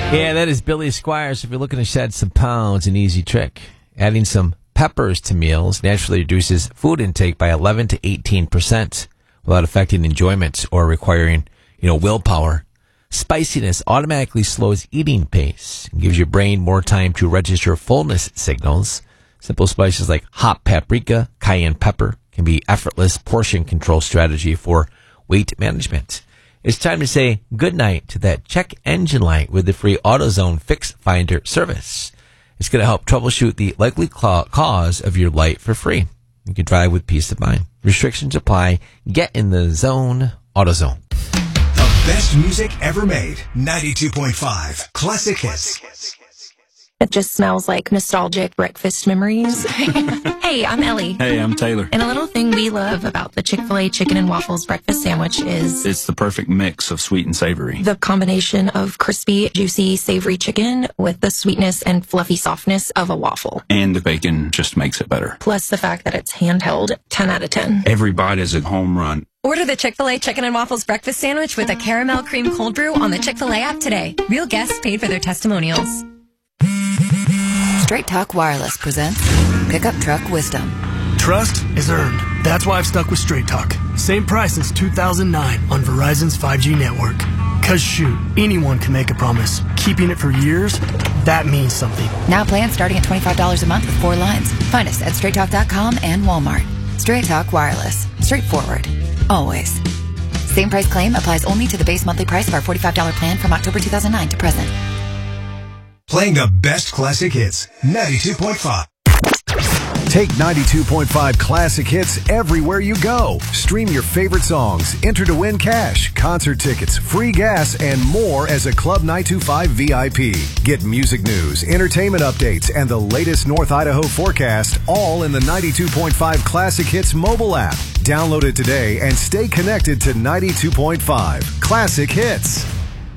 Yeah, that is Billy Squires. If you're looking to shed some pounds, an easy trick. Adding some peppers to meals naturally reduces food intake by 11 to 18% without affecting enjoyment or requiring, willpower. Spiciness automatically slows eating pace and gives your brain more time to register fullness signals. Simple spices like hot paprika, cayenne pepper can be effortless portion control strategy for weight management. It's time to say goodnight to that check engine light with the free AutoZone Fix Finder service. It's going to help troubleshoot the likely cause of your light for free. You can drive with peace of mind. Restrictions apply. Get in the zone. AutoZone. The best music ever made. 92.5 Classic Hits. It just smells like nostalgic breakfast memories. Hey, I'm Ellie. Hey, I'm Taylor. And a little thing we love about the Chick-fil-A chicken and waffles breakfast sandwich is It's the perfect mix of sweet and savory. the combination of crispy, juicy, savory chicken with the sweetness and fluffy softness of a waffle. And the bacon just makes it better. Plus the fact that it's handheld, 10 out of 10. Every bite is a home run. Order the Chick-fil-A Chicken and Waffles Breakfast Sandwich with a caramel cream cold brew on the Chick-fil-A app today. Real guests paid for their testimonials. Straight Talk Wireless presents Pickup Truck Wisdom. Trust is earned. That's why I've stuck with Straight Talk. Same price since 2009 on Verizon's 5G network. Cause shoot, anyone can make a promise. Keeping it for years, that means something. Now plans starting at $25 a month with 4 lines. Find us at straighttalk.com and Walmart. Straight Talk Wireless. Straightforward. Always. Same price claim applies only to the base monthly price of our $45 plan from October 2009 to present. Playing the best classic hits. 92.5. Take 92.5 Classic Hits everywhere you go. Stream your favorite songs, enter to win cash, concert tickets, free gas, and more as a Club 925 VIP. Get music news, entertainment updates, and the latest North Idaho forecast all in the 92.5 Classic Hits mobile app. Download it today and stay connected to 92.5 Classic Hits.